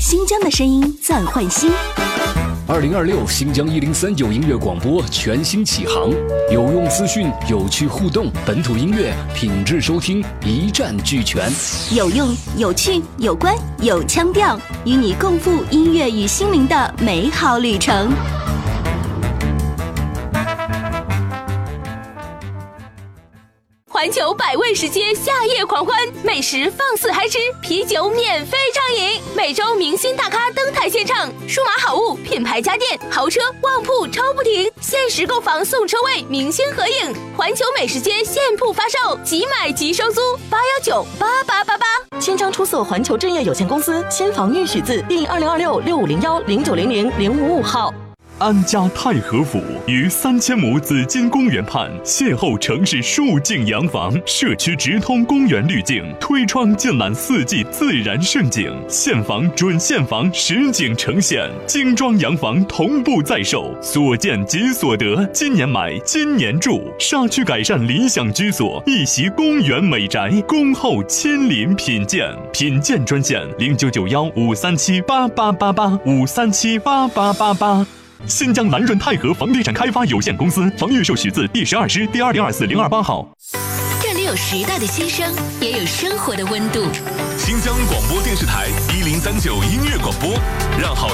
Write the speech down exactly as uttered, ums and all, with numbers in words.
新疆的声音暂换新。 二零二六新疆一零三九音乐广播全新启航，有用资讯，有趣互动，本土音乐品质收听一站俱全， 有用、有趣、有关、有腔调，与你共赴音乐与心灵的美好旅程。环球百味食街夏夜狂欢，美食放肆嗨吃，啤酒免费畅饮，每周明星大咖登台献唱，数码好物、品牌家电、豪车、旺铺超不停，限时购房送车位，明星合影。环球美食街现铺发售，即买即收租，八幺九八八八八。 千张出售环球置业有限公司新房预许字第二零二六六五零幺零九零零零五五号。 安家太和府于三千亩紫金公园畔，邂逅城市数景洋房，社区直通公园滤镜，推窗尽览四季自然盛景，现房准现房实景呈现，精装洋房同步在售，所见即所得，今年买今年住，沙区改善理想居所，一袭公园美宅，恭候亲临品鉴，品鉴专线零九九幺五三七八八八八五三七八八八八。新疆蓝润泰和房地产开发有限公司房预售许字第十二支第二零二四零二八号。 这里有时代的心声，也有生活的温度。 新疆广播电视台一零三九音乐广播，让好